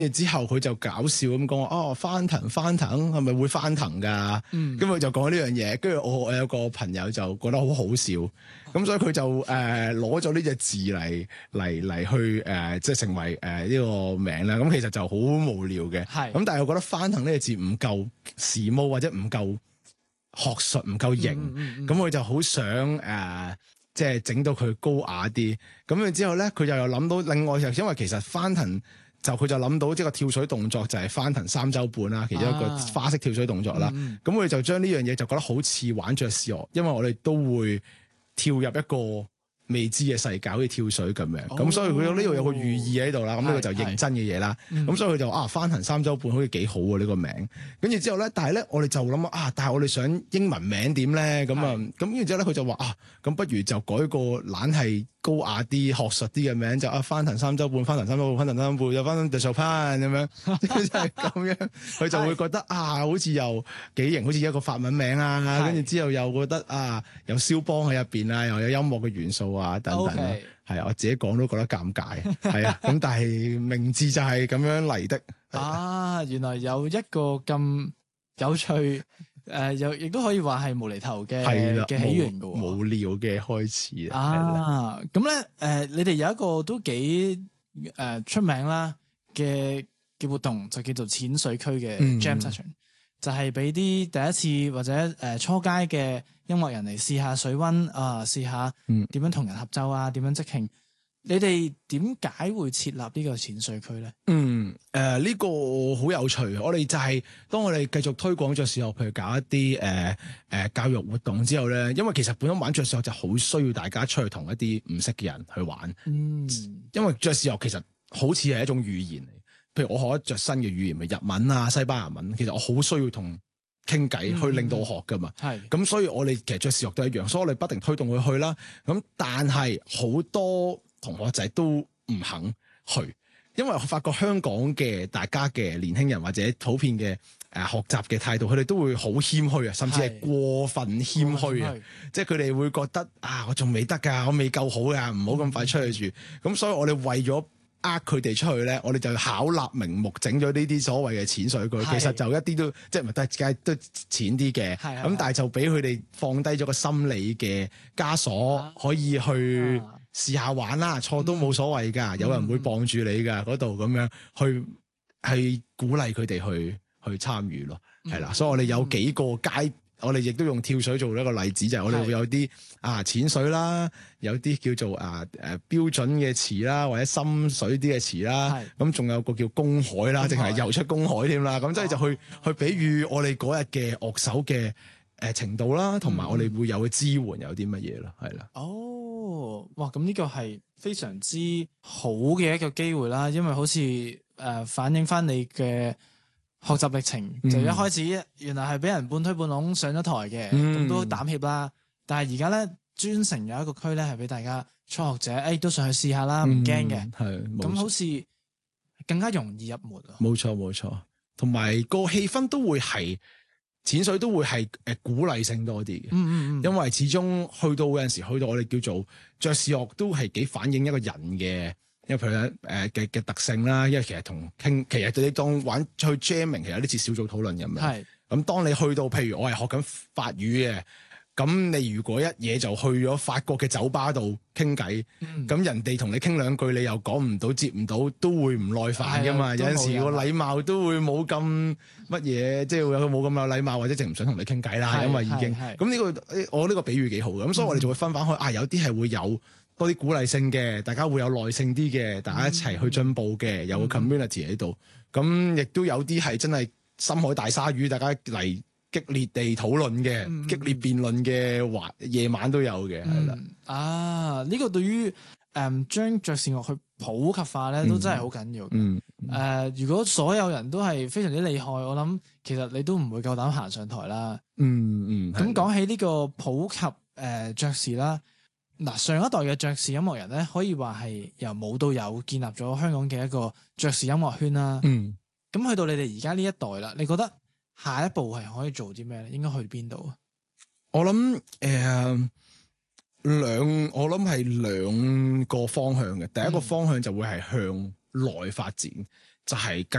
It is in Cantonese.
之後佢就搞笑咁講話，哦，翻騰係咪會翻騰㗎？咁佢就講呢樣嘢，跟住我有個朋友就覺得好好笑，咁所以佢就攞咗呢隻字嚟去即係成為呢個名啦。咁其實就好無聊嘅，咁但係我覺得翻騰呢個字唔夠時髦或者唔夠學術唔夠型，咁佢就好想即係整到佢高雅啲。咁然之後咧，佢又諗到另外就因為其實翻騰。佢就諗到即係個跳水動作就係翻騰三周半啦，其中一個花式跳水動作啦。咁佢就將呢樣嘢就覺得好似玩爵士樂，因為我哋都會跳入一個未知嘅世界，好似跳水咁樣。咁所以佢呢度有個寓意喺度啦。咁呢個就認真嘅嘢啦。咁所以佢就翻騰三周半好似幾好喎呢個名。跟住之後咧，但係咧我哋就諗但係我哋想英文名點咧？咁跟住之後咧佢就話咁不如就改個懶係高雅啲、學術啲嘅名，就翻騰三周半、翻騰三周半、翻騰三周半，又翻騰 The Chopin 咁樣，就係咁樣，佢就會覺得好似又幾型，好似一個法文名啊，跟住之後又覺得有肖邦喺入邊啊，又有音樂嘅元素啊等等啦，係我自己講都覺得尷尬，係啊，咁但係名字就係咁樣嚟的。 原來有一個咁有趣。又亦都可以話係無厘頭嘅起源㗎喎， 無聊嘅開始咁咧你哋有一個都幾出名啦嘅活動，就叫做淺水區嘅 Jam Session，就係俾啲第一次或者初階嘅音樂人嚟試下水溫試下點樣同人合奏啊，點樣即興。你哋點解會設立呢個淺水區咧？ 呢個好有趣。我哋就係當我哋繼續推廣爵士樂，譬如搞一啲教育活動之後咧，因為其實本身玩爵士樂就好需要大家出去同一啲唔識嘅人去玩。因為爵士樂其實好似係一種語言嚟，譬如我學一隻新嘅語言，咪日文啊、西班牙文，其實我好需要同傾偈去令到我學噶嘛。咁所以我哋其實爵士樂都一樣，所以我哋不停推動佢去啦。咁但係好多同學仔都唔肯去，因為我發覺香港嘅大家嘅年輕人或者普遍嘅學習嘅態度，佢哋都會好謙虛啊，甚至係過分謙虛啊，即係佢哋會覺得我仲未得㗎，我未夠好㗎，唔好咁快出去住。咁所以我哋為咗佢哋出去咧，我哋就巧立名目整咗呢啲所謂嘅淺水區，其實就一啲都即係唔係都係都淺啲嘅，咁但係就俾佢哋放低咗個心理嘅枷鎖，可以去試下玩啦，錯都冇所謂㗎，有人會幫住你㗎，嗰度咁樣去鼓勵佢哋去參與咯，係啦，所以我哋有幾個我哋亦都用跳水做一個例子，就係我哋會有啲淺水啦，有啲叫做標準嘅詞啦，或者深水啲嘅詞啦，咁仲有個叫公海啦，淨係游出公海添啦，咁即係就去比喻我哋嗰日嘅樂手嘅程度啦，同埋我哋會有嘅支援有啲乜嘢啦，係啦。 哇！咁呢個係非常之好嘅一個機會啦，因為好似反映翻你嘅學習歷程，就一開始原來係俾人半推半攏上咗台嘅，咁都膽怯啦。但係而家咧專程有一個區咧係俾大家初學者，都上去試下啦，唔驚嘅。咁好似更加容易入門啊。冇錯，同埋個氣氛都會係淺水，都會係鼓勵性多啲嘅。因為始終去到有陣時去到我哋叫做爵士樂都係幾反映一個人嘅。因為譬如嘅特性啦，因為其實你當玩去 jamming，其實有啲似小組討論咁樣。咁當你去到譬如我係學緊法語嘅，咁你如果一嘢就去咗法國嘅酒吧度傾偈，咁人哋同你傾兩句，你又講唔到接唔到，都會唔耐煩噶嘛。有陣時個禮貌都會冇咁乜嘢，即係會冇咁有禮貌，或者淨唔想同你傾偈啦，因為已經咁呢個我呢個比喻幾好嘅。咁所以我哋就會分返開，有啲係會有多啲鼓勵性嘅，大家會有耐性啲嘅，大家一齊去進步嘅，有個 community 喺度。咁亦都有啲係真係深海大鯊魚，大家嚟激烈地討論嘅，激烈辯論嘅夜晚都有嘅，係啦。 呢個對於將爵士樂去普及化咧，都真係好緊要。如果所有人都係非常之厲害，我諗其實你都唔會夠膽行上台啦。咁講起呢個普及爵士啦。上一代嘅爵士音樂人咧，可以話係由冇到有建立咗香港嘅一個爵士音樂圈啦。咁去到你哋而家呢一代啦，你覺得下一步係可以做啲咩咧？應該去邊度啊？ 我諗係兩個方向嘅。第一個方向就會係向內發展， 就係